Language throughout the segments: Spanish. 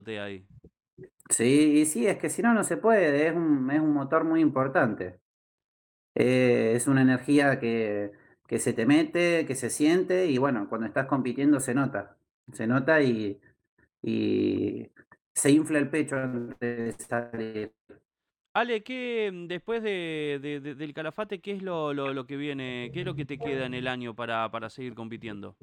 ahí. Sí, y sí, es que si no, no se puede, es un motor muy importante. Es una energía que se te mete, que se siente y bueno, cuando estás compitiendo se nota y se infla el pecho antes de salir. Ale, después del Calafate, qué es lo que viene? ¿Qué es lo que te queda en el año para seguir compitiendo?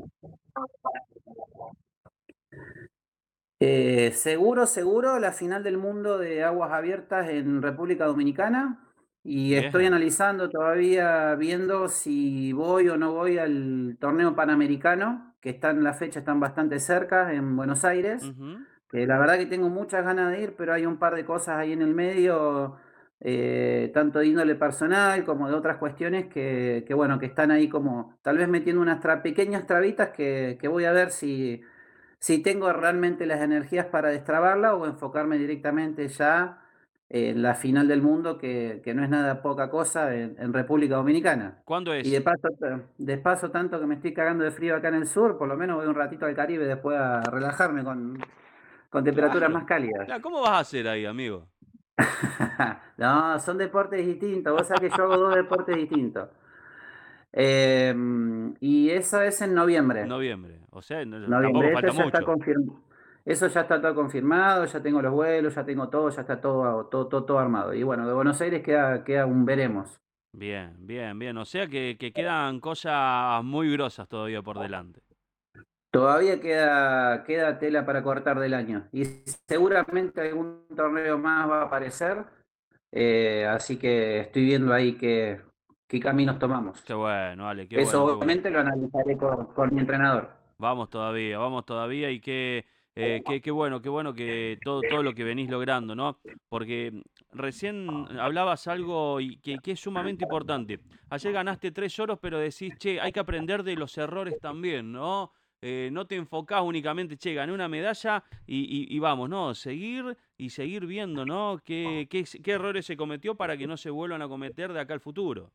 Seguro la final del mundo de aguas abiertas en República Dominicana y estoy Bien. analizando todavía viendo si voy o no voy al torneo panamericano, que están las fechas están bastante cerca en Buenos Aires. Ujú. La verdad que tengo muchas ganas de ir, pero hay un par de cosas ahí en el medio, tanto de índole personal como de otras cuestiones que bueno, que están ahí como tal vez metiendo unas pequeñas trabitas que voy a ver si tengo realmente las energías para destrabarla o enfocarme directamente ya en la final del mundo, que no es nada poca cosa en República Dominicana. ¿Cuándo Y es? de paso, tanto que me estoy cagando de frío acá en el sur, por lo menos voy un ratito al Caribe después a relajarme con temperaturas Claro. más cálidas. Claro, ¿cómo vas a hacer ahí, amigo? No, son deportes distintos. Vos sabés que yo hago dos deportes distintos. Y eso es en noviembre. Noviembre. O sea, tampoco Noviembre, falta mucho. eso ya está todo confirmado, ya tengo los vuelos, ya tengo todo, ya está todo armado. Y bueno, de Buenos Aires queda un veremos. Bien, bien, bien. O sea que quedan cosas muy grosas todavía por delante. Todavía queda tela para cortar del año. Y seguramente algún torneo más va a aparecer. Así que estoy viendo ahí qué caminos tomamos. Qué bueno, Ale, qué Eso bueno, qué bueno. obviamente lo analizaré con mi entrenador. Vamos todavía y qué bueno que todo lo que venís logrando, ¿no? Porque recién hablabas algo y que es sumamente importante. Ayer ganaste 3 oros, pero decís, che, hay que aprender de los errores también, ¿no? No te enfocás únicamente, che, gané una medalla y vamos, ¿no? Seguir y seguir viendo, ¿no? ¿Qué errores se cometió para que no se vuelvan a cometer de acá al futuro?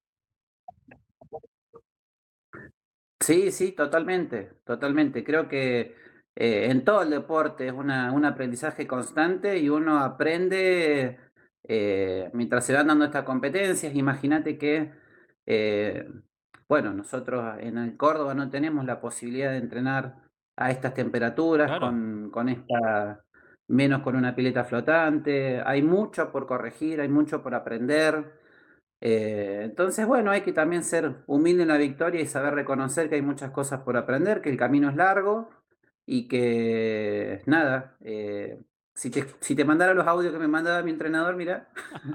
Sí, sí, totalmente, totalmente. Creo que en todo el deporte es un aprendizaje constante y uno aprende mientras se van dando estas competencias. Imagínate que, eh, bueno, nosotros en el Córdoba no tenemos la posibilidad de entrenar a estas temperaturas, Claro, menos con una pileta flotante. Hay mucho por corregir, hay mucho por aprender. Entonces, bueno, hay que también ser humilde en la victoria y saber reconocer que hay muchas cosas por aprender, que el camino es largo y que nada, si te mandara los audios que me mandaba mi entrenador, mira,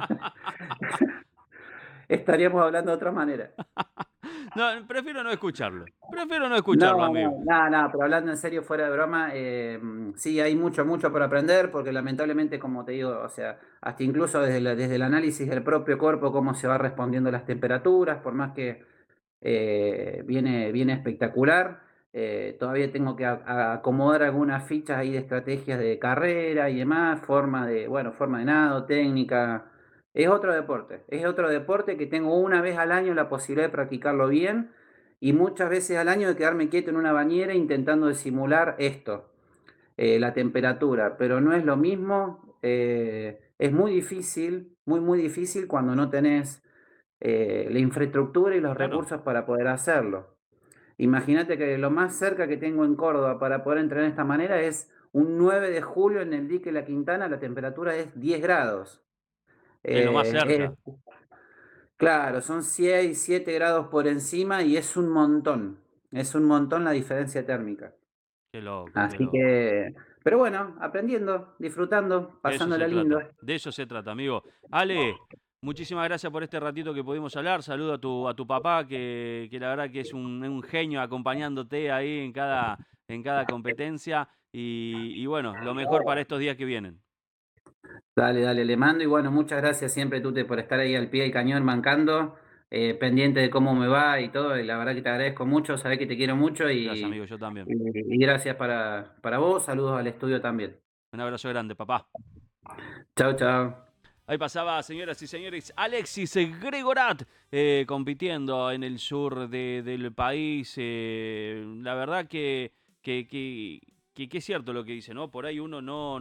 estaríamos hablando de otra manera. no, prefiero no escucharlo. Prefiero no No, escucharlo, amigo. no, nada, nada, pero hablando en serio, fuera de broma, sí, hay mucho por aprender, porque lamentablemente, como te digo, o sea, hasta incluso desde el análisis del propio cuerpo, cómo se va respondiendo a las temperaturas, por más que viene espectacular. Todavía tengo que acomodar algunas fichas ahí de estrategias de carrera y demás, forma de nado, técnica. Es otro deporte que tengo una vez al año la posibilidad de practicarlo bien y muchas veces al año de quedarme quieto en una bañera intentando de simular esto, la temperatura, pero no es lo mismo. Es muy difícil, muy difícil cuando no tenés la infraestructura y los Claro. recursos para poder hacerlo. Imagínate que lo más cerca que tengo en Córdoba para poder entrenar de esta manera es un 9 de julio en el dique La Quintana, la temperatura es 10 grados. Es lo más Eh, cerca. claro, son 6, 7 grados por encima y es un montón la diferencia térmica. Qué loco, qué Así loco. que, pero bueno, aprendiendo, disfrutando, De eso pasándola se lindo. trata. De eso se trata, amigo. Ale, muchísimas gracias por este ratito que pudimos hablar. Saludo a tu papá, que la verdad que es un genio acompañándote ahí en cada competencia. Y bueno, lo mejor para estos días que vienen. Dale, dale, le mando y bueno, muchas gracias siempre, Tute, por estar ahí al pie del cañón mancando, pendiente de cómo me va y todo, y la verdad que te agradezco mucho, sabés que te quiero mucho Gracias, amigo, yo también. y gracias para vos, saludos al estudio también. Un abrazo grande, papá. Chao, chao. Ahí pasaba, señoras y señores, Alexis Gregorat compitiendo en el sur del país. La verdad que es cierto lo que dice, ¿no? Por ahí uno no,